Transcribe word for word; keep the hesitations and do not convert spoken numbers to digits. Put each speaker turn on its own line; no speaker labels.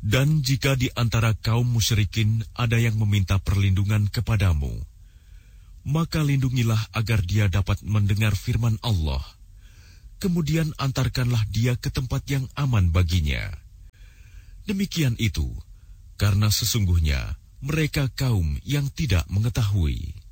Dan jika di antara kaum musyrikin ada yang meminta perlindungan kepadamu, maka lindungilah agar dia dapat mendengar firman Allah. Kemudian antarkanlah dia ke tempat yang aman baginya. Demikian itu, karena sesungguhnya mereka kaum yang tidak mengetahui.